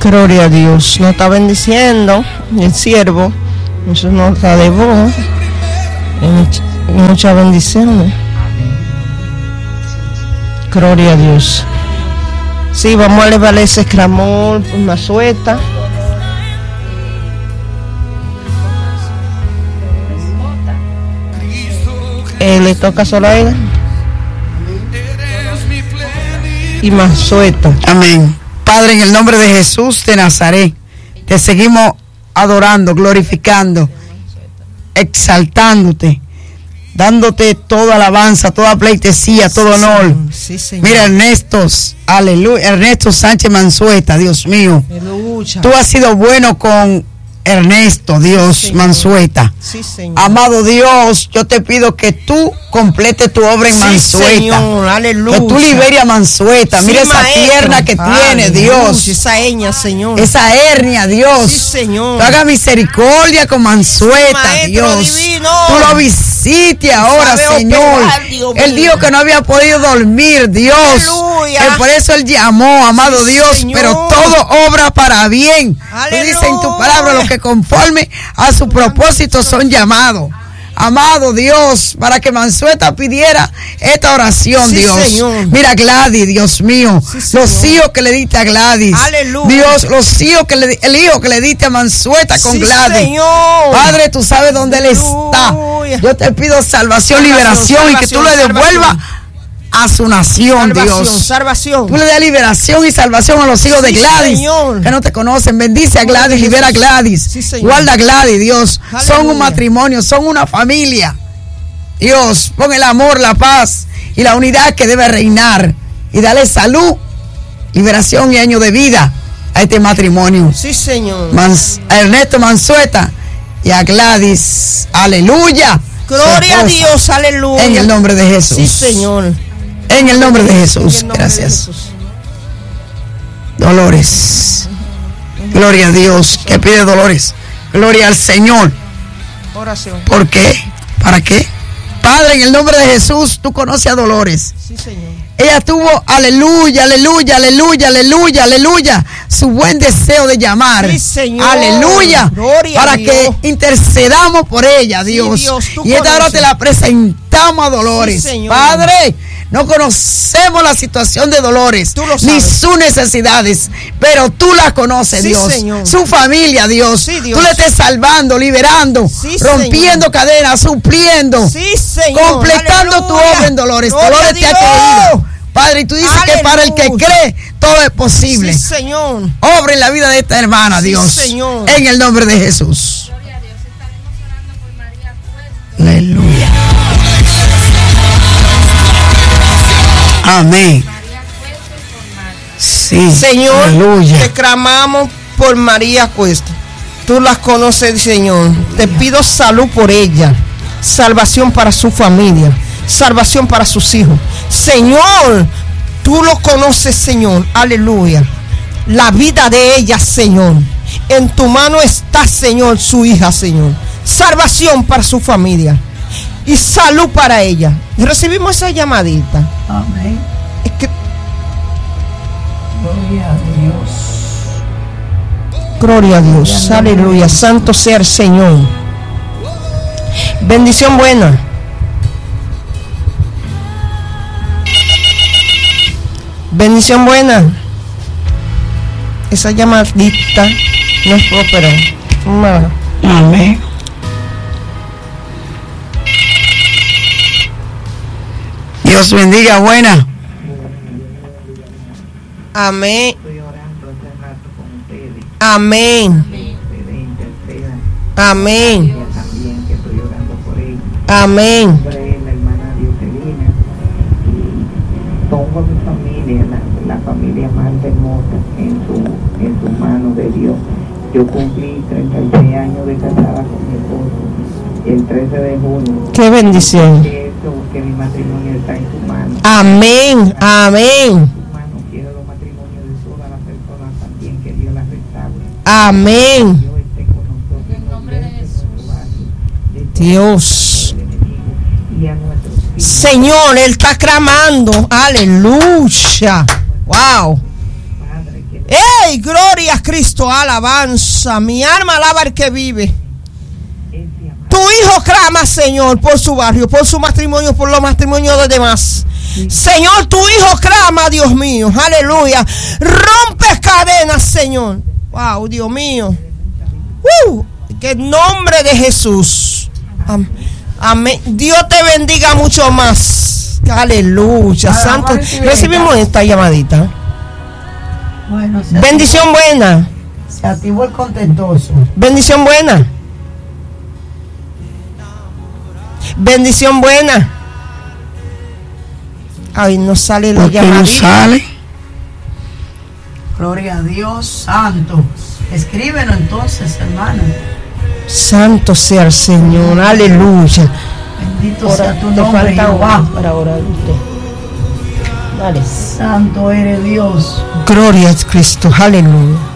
Gloria a Dios. Nos está bendiciendo el siervo en su nota de voz. Muchas bendiciones. Gloria a Dios. Sí, vamos a elevarle ese clamor por Mansueta. Le toca solo a ella. Y Mansueta. Amén. Padre, en el nombre de Jesús de Nazaret, te seguimos adorando, glorificando, exaltándote, dándote toda alabanza, toda pleitesía, todo honor. Sí, Señor. Mira, Ernesto, aleluya, Ernesto Sánchez Mansueta, Dios mío. Aleluya. Tú has sido bueno con Ernesto, Dios, Sí, Mansueta. Sí, Señor. Amado Dios, yo te pido que tú completes tu obra en Sí, Mansueta. Señor. Aleluya. Que tú liberes a Mansueta. Sí, mira esa maestro. pierna que tiene, Dios. Esa hernia, Señor. Esa hernia, Dios. Sí, Señor. Tú haga misericordia con Mansueta, Maestro Dios. divino. Tú lo visites ahora, Sabe Señor. operar, Dios Él mío. dijo que no había podido dormir, Dios. Aleluya. Que por eso él llamó, amado Sí, Dios. Señor. Pero todo obra para bien. Aleluya. Tú dices en tu palabra, los que conforme a su propósito son llamados. Amado Dios, para que Mansueta pidiera esta oración, Sí, Dios. Señor. Mira, Gladys, Dios mío, Sí, Señor. los hijos que le diste a Gladys. Aleluya. Dios, los hijos el hijo que le diste a Mansueta con Sí, Gladys. Señor. Padre, tú sabes dónde él está. Aleluya. Yo te pido salvación, liberación y que tú le devuelvas a su nación, Dios. Salvación. Tú le das liberación y salvación a los hijos de Sí, Gladys, Señor. que no te conocen. Bendice a Gladys, libera a Gladys. Sí, Señor. Guarda a Gladys, Dios. Aleluya. Son un matrimonio, son una familia. Dios, pon el amor, la paz y la unidad que debe reinar. Y dale salud, liberación y año de vida a este matrimonio. Sí, Señor. A Ernesto Mansueta y a Gladys. Aleluya. Gloria a Su esposa. Dios. Aleluya. En el nombre de Jesús. Sí, Señor. En el nombre de Jesús. En el nombre de Gracias. Jesús. Dolores. Gloria a Dios. ¿Qué pide Dolores? Gloria al Señor. Oración. ¿Por qué? ¿Para qué? Padre, en el nombre de Jesús, tú conoces a Dolores. Sí, Señor. Ella tuvo, aleluya, aleluya, aleluya, aleluya, aleluya, su buen deseo de llamar. Sí, Señor. Aleluya. Gloria para a Dios. que intercedamos por ella, Sí, Dios. Dios, tú Y esta hora conoces. te la presentamos a Dolores. Sí, Señor. Padre, no conocemos la situación de Dolores, Tú lo ni sabes. sus necesidades, pero tú la conoces, Sí, Dios. Señor. Su familia, Dios. Sí, Dios. Tú le estés salvando, liberando, Sí, rompiendo Señor. cadenas, supliendo, Sí, Señor. completando tu Aleluya. obra en Dolores. Gloria Dolores a te ha Dios. creído. Padre, y tú dices que para el que Aleluya. cree, todo es posible. Sí, Señor. Obra en la vida de esta hermana, Sí, Dios. Señor. En el nombre de Jesús. Gloria a Dios. Estaremos orando por María Cuesta. Aleluya. Amén. María Cuesta y por Marta. Sí. Señor, Aleluya. te clamamos por María Cuesta. Tú las conoces, Señor. Te pido salud por ella. Salvación para su familia. Salvación para sus hijos. Señor, tú lo conoces, Señor. Aleluya. La vida de ella, Señor. En tu mano está, Señor, su hija, Señor. Salvación para su familia. Y salud para ella. Recibimos esa llamadita. Amén. Es que Gloria a Dios. gloria a Dios, aleluya, santo sea el Señor. Bendición buena. Bendición buena. Esa llamadita no es próspera. Amén. Dios bendiga, buena. Amén. Estoy orando hace rato con ustedes. Amén. Ustedes intercedan. Amén. Ella también, que estoy orando por ella. Amén. Nombre es la hermana Dioselina. Y pongo a mi familia, la familia más hermosa, en su mano de Dios. Yo cumplí 36 años de casada con mi esposo el 13 de junio. Qué bendición. Que mi matrimonio está en su mano. Amén. Amén. Quiero los matrimonios de todas las personas también, que Dios las restaure. Amén. Dios esté con nosotros En nombre de Jesús. Dios. Y a nuestros hijos. Señor, Él está clamando. Aleluya. Wow. Padre, que ¡Ey! Ay, gloria a Cristo, alabanza. Mi alma alaba al que vive. Tu hijo clama, Señor, por su barrio, por su matrimonio, por los matrimonios de los demás. Señor, tu hijo clama, Dios mío. Aleluya. Rompe cadenas, Señor. Wow, Dios mío. Que en nombre de Jesús. Amén. Dios te bendiga mucho más. Aleluya. Santo. Recibimos esta llamadita. Bueno, Bendición buena. Se activó el contentoso. Bendición buena. Bendición buena. Ay, no sale la llamadita. No sale. Gloria a Dios, santo. Escríbenos entonces, hermano. Santo sea el Señor. Aleluya. Bendito sea tu nombre, Jehová. Para orar usted. Dale. Santo eres Dios. Gloria a Cristo. Aleluya.